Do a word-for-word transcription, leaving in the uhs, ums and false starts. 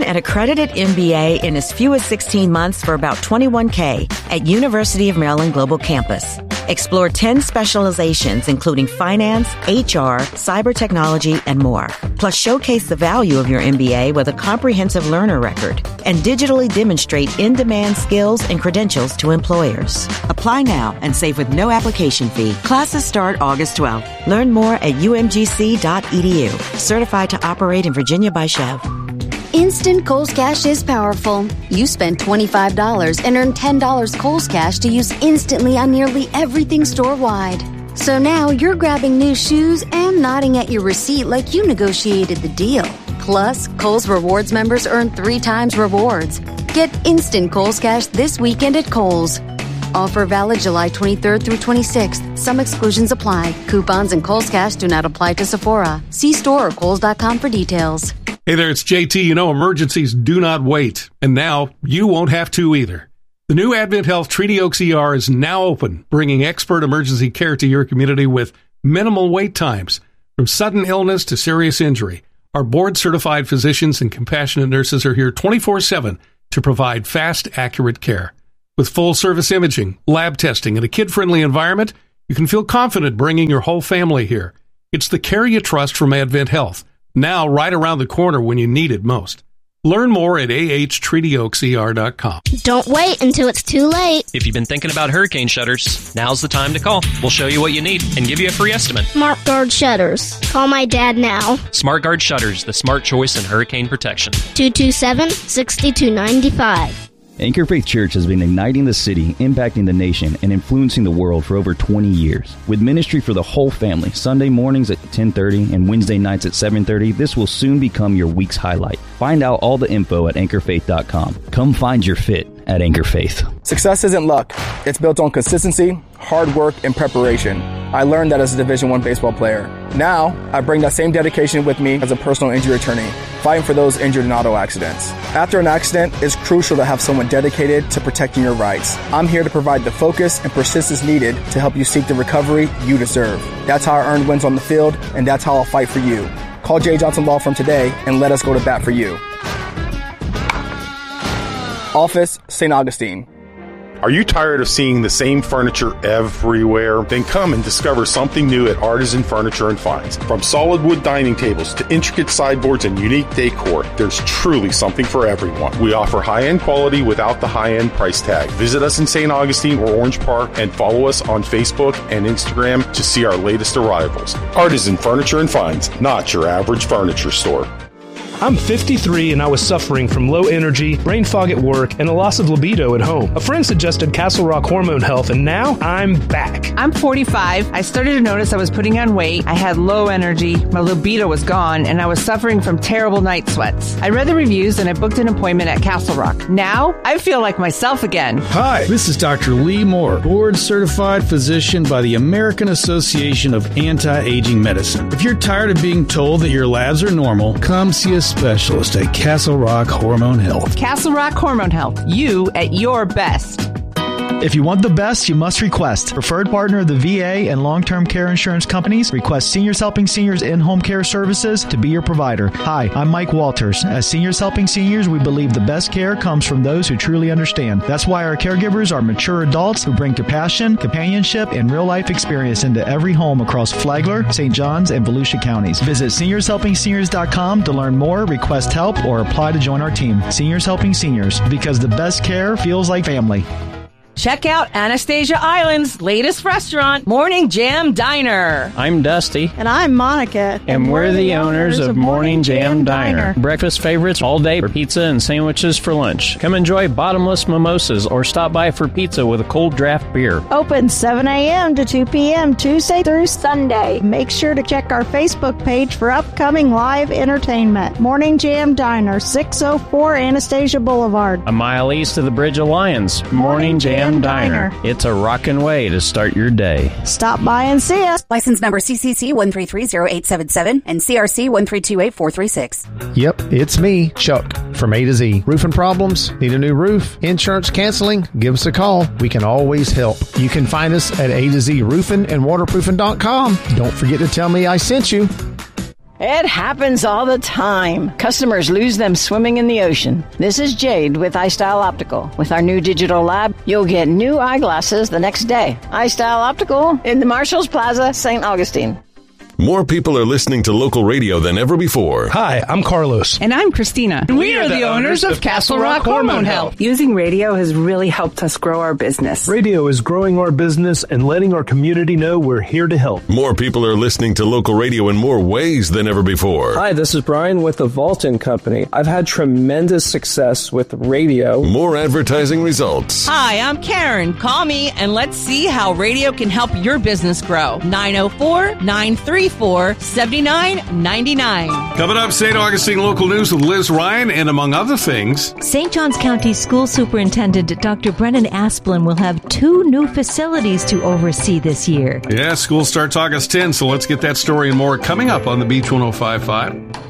an accredited M B A in as few as sixteen months for about twenty-one thousand dollars at University of Maryland Global Campus. Explore ten specializations, including finance, H R, cyber technology, and more. Plus, showcase the value of your M B A with a comprehensive learner record and digitally demonstrate in-demand skills and credentials to employers. Apply now and save with no application fee. Classes start August twelfth. Learn more at u m g c dot e d u. Certified to operate in Virginia by Chev. Instant Kohl's Cash is powerful. You spend twenty-five dollars and earn ten dollars Kohl's Cash to use instantly on nearly everything store-wide. So now you're grabbing new shoes and nodding at your receipt like you negotiated the deal. Plus, Kohl's Rewards members earn three times rewards. Get instant Kohl's Cash this weekend at Kohl's. Offer valid July twenty-third through twenty-sixth. Some exclusions apply. Coupons and Kohl's Cash do not apply to Sephora. See store or kohls dot com for details. Hey there, it's J T. You know, emergencies do not wait. And now you won't have to either. The new Advent Health Treaty Oaks E R is now open, bringing expert emergency care to your community with minimal wait times. From sudden illness to serious injury, our board-certified physicians and compassionate nurses are here twenty-four seven to provide fast, accurate care. With full-service imaging, lab testing, and a kid-friendly environment, you can feel confident bringing your whole family here. It's the care you trust from Advent Health. Now, right around the corner when you need it most. Learn more at a h treaty oaks e r dot com. Don't wait until it's too late. If you've been thinking about hurricane shutters, now's the time to call. We'll show you what you need and give you a free estimate. Smart Guard Shutters. Call my dad now. Smart Guard Shutters, the smart choice in hurricane protection. two two seven, six two nine five. Anchor Faith Church has been igniting the city, impacting the nation, and influencing the world for over twenty years. With ministry for the whole family, Sunday mornings at ten thirty and Wednesday nights at seven thirty, this will soon become your week's highlight. Find out all the info at anchor faith dot com. Come find your fit at Anchor Faith. Success isn't luck. It's built on consistency, hard work, and preparation. I learned that as a Division One baseball player. Now, I bring that same dedication with me as a personal injury attorney, fighting for those injured in auto accidents. After an accident, it's crucial to have someone dedicated to protecting your rights. I'm here to provide the focus and persistence needed to help you seek the recovery you deserve. That's how I earned wins on the field, and that's how I'll fight for you. Call Jay Johnson Law Firm today and let us go to bat for you. Office, Saint Augustine. Are you tired of seeing the same furniture everywhere? Then come and discover something new at Artisan Furniture and Finds. From solid wood dining tables to intricate sideboards and unique decor, there's truly something for everyone. We offer high-end quality without the high-end price tag. Visit us in Saint Augustine or Orange Park and follow us on Facebook and Instagram to see our latest arrivals. Artisan Furniture and Finds, not your average furniture store. I'm fifty-three and I was suffering from low energy, brain fog at work, and a loss of libido at home. A friend suggested Castle Rock Hormone Health, and now I'm back. I'm forty-five. I started to notice I was putting on weight. I had low energy, my libido was gone, and I was suffering from terrible night sweats. I read the reviews and I booked an appointment at Castle Rock. Now I feel like myself again. Hi, this is Doctor Lee Moore, board-certified physician by the American Association of Anti-Aging Medicine. If you're tired of being told that your labs are normal, come see us specialist at Castle Rock Hormone Health. Castle Rock Hormone Health. You at your best. If you want the best, you must request. Preferred partner of the V A and long-term care insurance companies, request Seniors Helping Seniors in-home care services to be your provider. Hi, I'm Mike Walters. As Seniors Helping Seniors, we believe the best care comes from those who truly understand. That's why our caregivers are mature adults who bring compassion, companionship, and real-life experience into every home across Flagler, Saint Johns, and Volusia counties. Visit seniors helping seniors dot com to learn more, request help, or apply to join our team. Seniors Helping Seniors, because the best care feels like family. Check out Anastasia Island's latest restaurant, Morning Jam Diner. I'm Dusty. And I'm Monica. And, and we're, we're the, the owners, owners of Morning Jam, Jam Diner. Diner. Breakfast favorites all day for pizza and sandwiches for lunch. Come enjoy bottomless mimosas or stop by for pizza with a cold draft beer. Open seven a.m. to two p.m. Tuesday through Sunday. Make sure to check our Facebook page for upcoming live entertainment. Morning Jam Diner, six oh four Anastasia Boulevard. A mile east of the Bridge of Lions. Morning, Morning Jam Diner. It's a rockin' way to start your day. Stop by and see us. License number C C C one three three zero eight seven seven and C R C one three two eight four three six. Yep, it's me, Chuck, from A to Z. Roofing problems? Need a new roof? Insurance canceling? Give us a call. We can always help. You can find us at A to Z roofing and waterproofing dot com. Don't forget to tell me I sent you. It happens all the time. Customers lose them swimming in the ocean. This is Jade with iStyle Optical. With our new digital lab, you'll get new eyeglasses the next day. iStyle Optical in the Marshalls Plaza, Saint Augustine. More people are listening to local radio than ever before. Hi, I'm Carlos. And I'm Christina. And we, we are, are the, the owners of Castle Rock Hormone Health. Using radio has really helped us grow our business. Radio is growing our business and letting our community know we're here to help. More people are listening to local radio in more ways than ever before. Hi, this is Brian with the Vaulton Company. I've had tremendous success with radio. More advertising results. Hi, I'm Karen. Call me and let's see how radio can help your business grow. nine oh four, nine three four, seven nine nine nine. Coming up, Saint Augustine local news with Liz Ryan, and among other things, Saint Johns County School Superintendent Doctor Brennan Asplin will have two new facilities to oversee this year. Yeah, school starts August tenth, so let's get that story and more coming up on the Beach one oh five point five.